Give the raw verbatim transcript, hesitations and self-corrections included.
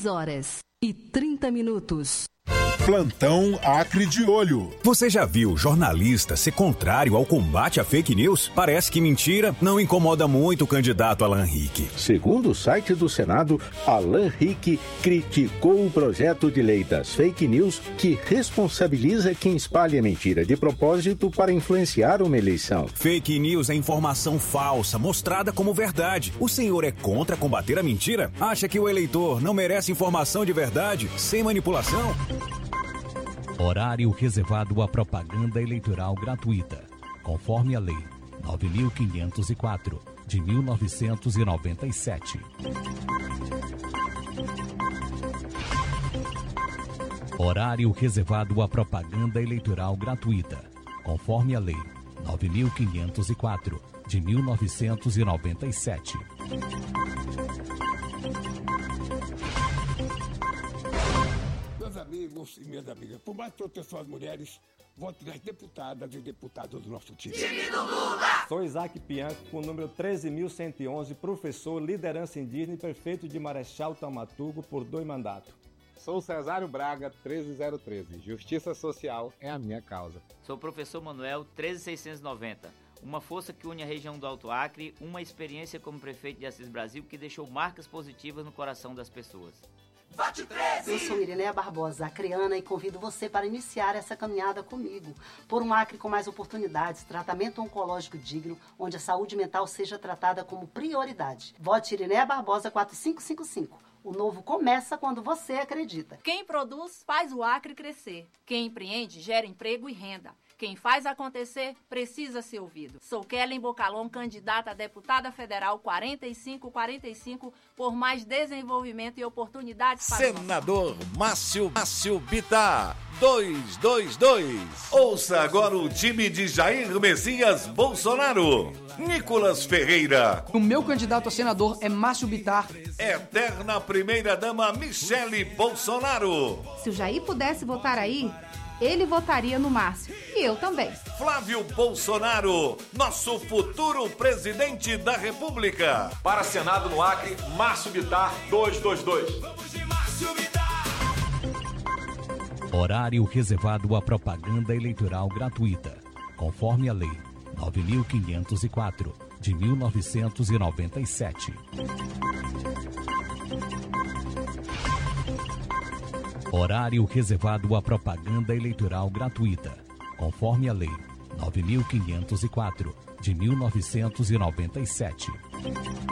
dez horas e trinta minutos. Plantão Acre de Olho. Você já viu jornalista ser contrário ao combate à fake news? Parece que mentira não incomoda muito o candidato Alan Rick. Segundo o site do Senado, Alan Rick criticou o projeto de lei das fake news que responsabiliza quem espalha mentira de propósito para influenciar uma eleição. Fake news é informação falsa, mostrada como verdade. O senhor é contra combater a mentira? Acha que o eleitor não merece informação de verdade, sem manipulação? Horário reservado à propaganda eleitoral gratuita, conforme a Lei nove mil quinhentos e quatro, de mil novecentos e noventa e sete. Horário reservado à propaganda eleitoral gratuita, conforme a Lei nove mil quinhentos e quatro, de mil novecentos e noventa e sete. Meus amigos e minhas amigas, por mais proteção às mulheres, vote nas deputadas e deputados do nosso time. Time do Lula! Sou Isaac Pianco, com o número treze mil cento e onze, professor, liderança indígena e prefeito de Marechal Taumaturgo por dois mandatos. Sou Cesário Braga, treze zero treze. Justiça social é a minha causa. Sou o professor Manuel, treze mil seiscentos e noventa. Uma força que une a região do Alto Acre, uma experiência como prefeito de Assis Brasil que deixou marcas positivas no coração das pessoas. Vote treze! Eu sou Ireneia Barbosa, acreana, e convido você para iniciar essa caminhada comigo. Por um Acre com mais oportunidades, tratamento oncológico digno, onde a saúde mental seja tratada como prioridade. Vote Ireneia Barbosa quatro cinco cinco cinco. O novo começa quando você acredita. Quem produz, faz o Acre crescer. Quem empreende, gera emprego e renda. Quem faz acontecer, precisa ser ouvido. Sou Kellen Bocalon, candidata a deputada federal quarenta e cinco quarenta e cinco por mais desenvolvimento e oportunidades para Senador Márcio, Márcio Bittar, dois dois dois. Ouça agora o time de Jair Messias Bolsonaro. Nicolas Ferreira. O meu candidato a senador é Márcio Bittar. Eterna primeira-dama Michele Bolsonaro. Se o Jair pudesse votar aí, ele votaria no Márcio. E eu também. Flávio Bolsonaro, nosso futuro presidente da República. Para Senado no Acre, Márcio Bittar, dois dois dois. Horário reservado à propaganda eleitoral gratuita, conforme a Lei nove mil quinhentos e quatro, de mil novecentos e noventa e sete. Horário reservado à propaganda eleitoral gratuita, conforme a Lei nove mil quinhentos e quatro, de mil novecentos e noventa e sete.